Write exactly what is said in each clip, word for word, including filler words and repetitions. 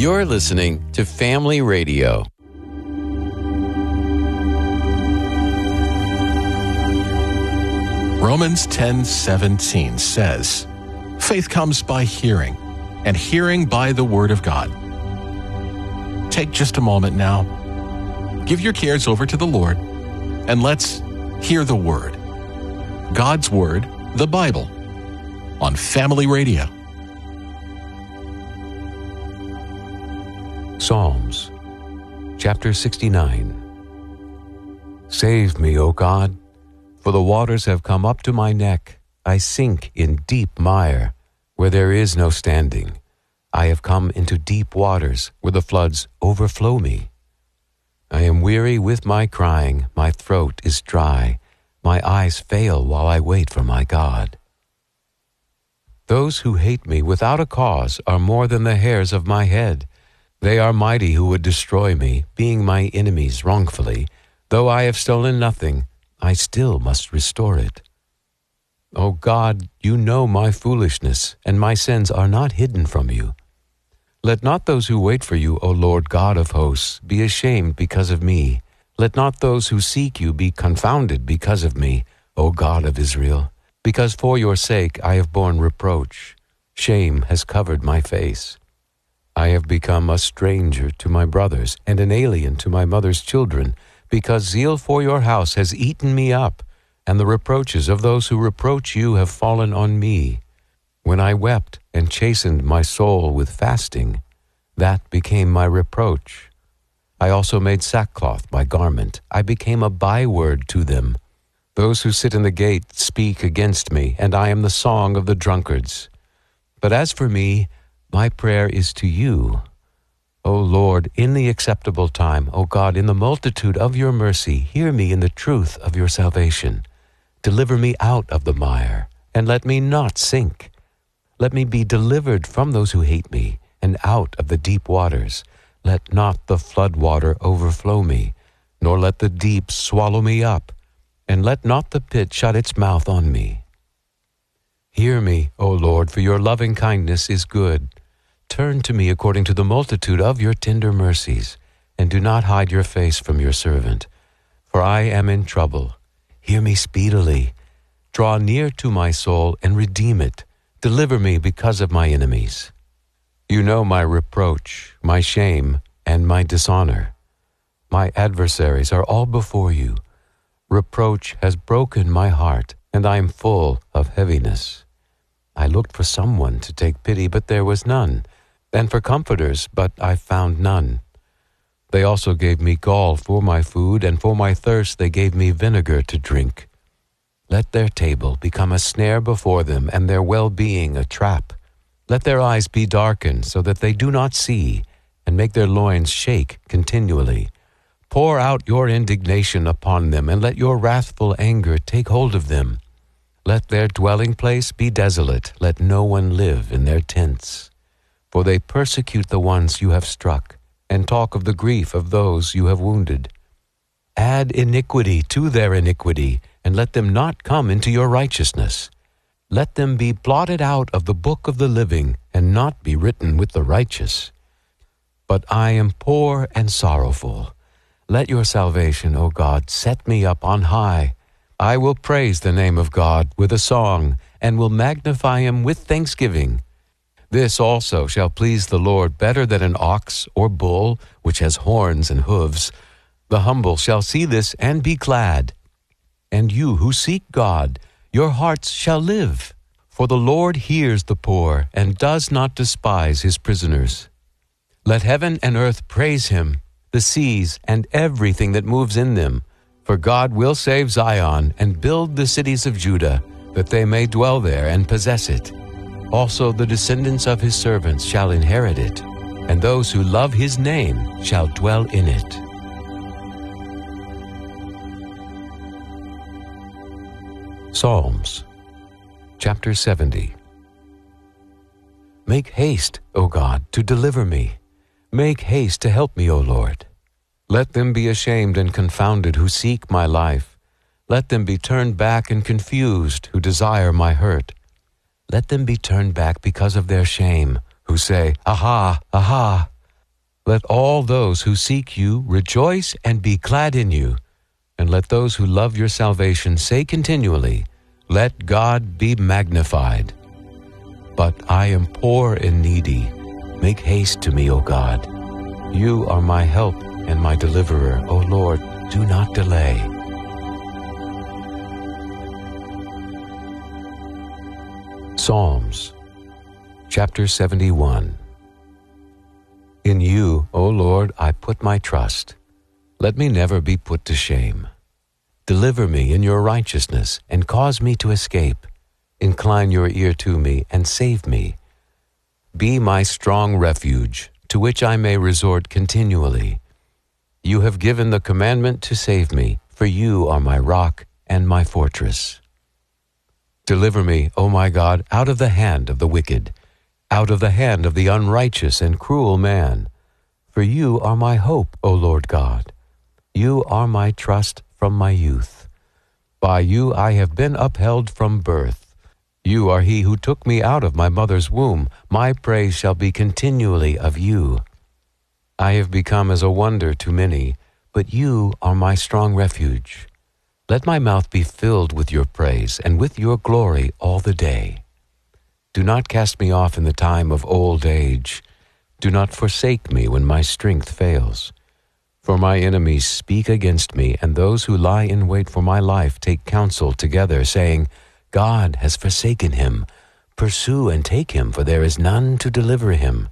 You're listening to Family Radio. Romans ten seventeen says, "Faith comes by hearing, and hearing by the Word of God." Take just a moment now. Give your cares over to the Lord, and let's hear the Word. God's Word, the Bible, on Family Radio. Psalms, chapter sixty-nine. Save me, O God, for the waters have come up to my neck. I sink in deep mire, where there is no standing. I have come into deep waters, where the floods overflow me. I am weary with my crying, my throat is dry. My eyes fail while I wait for my God. Those who hate me without a cause are more than the hairs of my head. They are mighty who would destroy me, being my enemies wrongfully. Though I have stolen nothing, I still must restore it. O God, you know my foolishness, and my sins are not hidden from you. Let not those who wait for you, O Lord God of hosts, be ashamed because of me. Let not those who seek you be confounded because of me, O God of Israel. Because for your sake I have borne reproach. Shame has covered my face. I have become a stranger to my brothers and an alien to my mother's children, because zeal for your house has eaten me up, and the reproaches of those who reproach you have fallen on me. When I wept and chastened my soul with fasting, that became my reproach. I also made sackcloth my garment. I became a byword to them. Those who sit in the gate speak against me, and I am the song of the drunkards. But as for me, my prayer is to you. O Lord, in the acceptable time, O God, in the multitude of your mercy, hear me in the truth of your salvation. Deliver me out of the mire, and let me not sink. Let me be delivered from those who hate me, and out of the deep waters. Let not the flood water overflow me, nor let the deep swallow me up, and let not the pit shut its mouth on me. Hear me, O Lord, for your loving kindness is good. Turn to me according to the multitude of your tender mercies, and do not hide your face from your servant. For I am in trouble. Hear me speedily. Draw near to my soul and redeem it. Deliver me because of my enemies. You know my reproach, my shame, and my dishonor. My adversaries are all before you. Reproach has broken my heart, and I am full of heaviness. I looked for someone to take pity, but there was none, and for comforters, but I found none. They also gave me gall for my food, and for my thirst they gave me vinegar to drink. Let their table become a snare before them, and their well-being a trap. Let their eyes be darkened, so that they do not see, and make their loins shake continually. Pour out your indignation upon them, and let your wrathful anger take hold of them. Let their dwelling place be desolate. Let no one live in their tents. For they persecute the ones you have struck, and talk of the grief of those you have wounded. Add iniquity to their iniquity, and let them not come into your righteousness. Let them be blotted out of the book of the living, and not be written with the righteous. But I am poor and sorrowful. Let your salvation, O God, set me up on high. I will praise the name of God with a song, and will magnify him with thanksgiving. This also shall please the Lord better than an ox or bull, which has horns and hooves. The humble shall see this and be glad. And you who seek God, your hearts shall live. For the Lord hears the poor, and does not despise his prisoners. Let heaven and earth praise him, the seas and everything that moves in them. For God will save Zion, and build the cities of Judah, that they may dwell there and possess it. Also the descendants of his servants shall inherit it, and those who love his name shall dwell in it. Psalms, chapter seventy. Make haste, O God, to deliver me. Make haste to help me, O Lord. Let them be ashamed and confounded who seek my life. Let them be turned back and confused who desire my hurt. Let them be turned back because of their shame, who say, Aha, aha. Let all those who seek you rejoice and be glad in you. And let those who love your salvation say continually, let God be magnified. But I am poor and needy. Make haste to me, O God. You are my help and my deliverer. O Lord, do not delay. Psalms, chapter seventy-one. In you, O Lord, I put my trust. Let me never be put to shame. Deliver me in your righteousness and cause me to escape. Incline your ear to me and save me. Be my strong refuge, to which I may resort continually. You have given the commandment to save me, for you are my rock and my fortress. Deliver me, O my God, out of the hand of the wicked, out of the hand of the unrighteous and cruel man. For you are my hope, O Lord God. You are my trust from my youth. By you I have been upheld from birth. You are he who took me out of my mother's womb. My praise shall be continually of you. I have become as a wonder to many, but you are my strong refuge. Let my mouth be filled with your praise and with your glory all the day. Do not cast me off in the time of old age. Do not forsake me when my strength fails. For my enemies speak against me, and those who lie in wait for my life take counsel together, saying, God has forsaken him. Pursue and take him, for there is none to deliver him.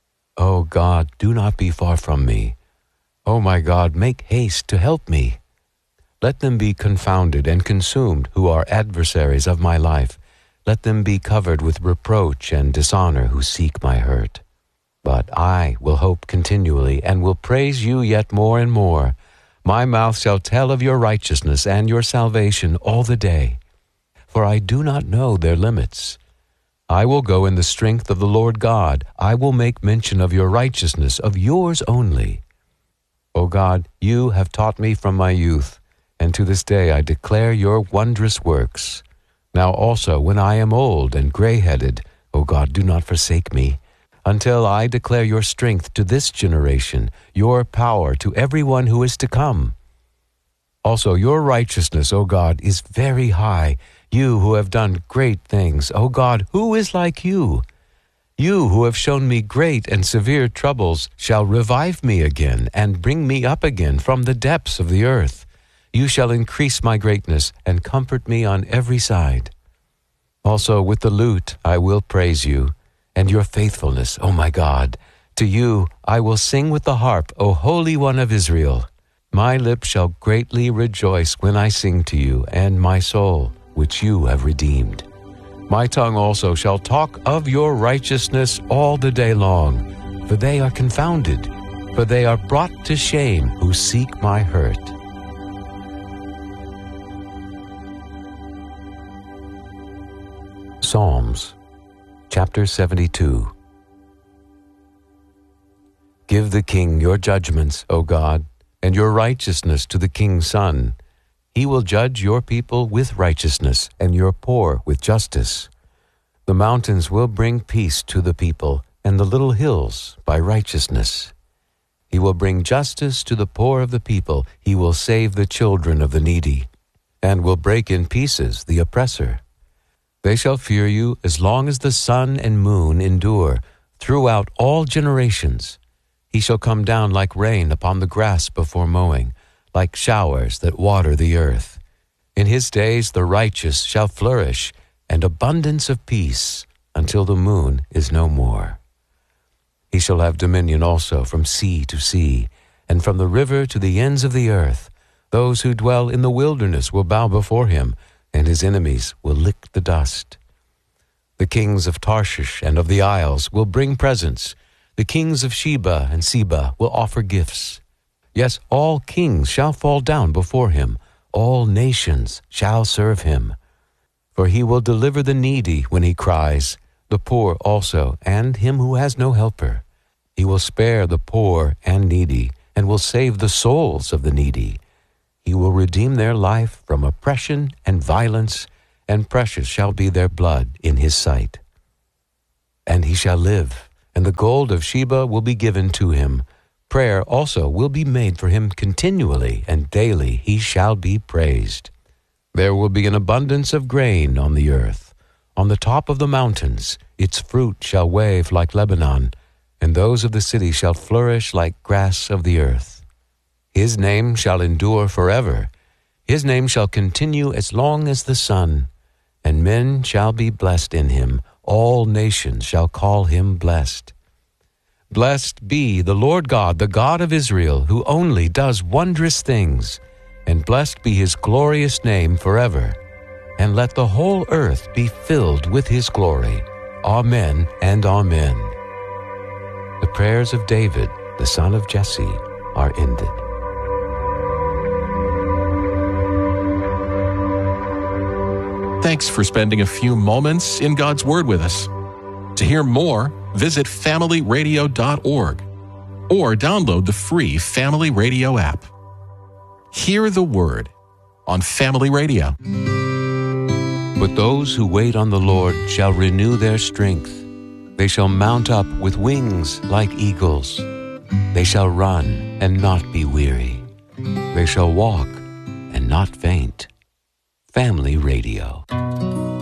O God, do not be far from me. O my God, make haste to help me. Let them be confounded and consumed who are adversaries of my life. Let them be covered with reproach and dishonor who seek my hurt. But I will hope continually and will praise you yet more and more. My mouth shall tell of your righteousness and your salvation all the day. For I do not know their limits. I will go in the strength of the Lord God. I will make mention of your righteousness, of yours only. O God, you have taught me from my youth, and to this day I declare your wondrous works. Now also, when I am old and gray-headed, O God, do not forsake me, until I declare your strength to this generation, your power to everyone who is to come. Also, your righteousness, O God, is very high. You who have done great things, O God, who is like you? You who have shown me great and severe troubles shall revive me again and bring me up again from the depths of the earth. You shall increase my greatness and comfort me on every side. Also with the lute I will praise you, and your faithfulness, O my God. To you I will sing with the harp, O Holy One of Israel. My lips shall greatly rejoice when I sing to you, and my soul, which you have redeemed. My tongue also shall talk of your righteousness all the day long, for they are confounded, for they are brought to shame who seek my hurt. Psalms, chapter seventy-two. Give the king your judgments, O God, and your righteousness to the king's son. He will judge your people with righteousness, and your poor with justice. The mountains will bring peace to the people, and the little hills by righteousness. He will bring justice to the poor of the people. He will save the children of the needy, and will break in pieces the oppressor. They shall fear you as long as the sun and moon endure, throughout all generations. He shall come down like rain upon the grass before mowing, like showers that water the earth. In his days the righteous shall flourish, and abundance of peace, until the moon is no more. He shall have dominion also from sea to sea, and from the river to the ends of the earth. Those who dwell in the wilderness will bow before him, and his enemies will lick the dust. The kings of Tarshish and of the isles will bring presents. The kings of Sheba and Seba will offer gifts. Yes, all kings shall fall down before him. All nations shall serve him. For he will deliver the needy when he cries, the poor also, and him who has no helper. He will spare the poor and needy, and will save the souls of the needy. He will redeem their life from oppression and violence, and precious shall be their blood in his sight. And he shall live, and the gold of Sheba will be given to him, prayer also will be made for him continually, and daily he shall be praised. There will be an abundance of grain on the earth. On the top of the mountains its fruit shall wave like Lebanon, and those of the city shall flourish like grass of the earth. His name shall endure forever. His name shall continue as long as the sun, and men shall be blessed in him. All nations shall call him blessed. Blessed be the Lord God, the God of Israel, who only does wondrous things, and blessed be his glorious name forever. And let the whole earth be filled with his glory. Amen and amen. The prayers of David, the son of Jesse, are ended. Thanks for spending a few moments in God's Word with us. To hear more, visit family radio dot org or download the free Family Radio app. Hear the Word on Family Radio. But those who wait on the Lord shall renew their strength. They shall mount up with wings like eagles. They shall run and not be weary. They shall walk and not faint. Family Radio.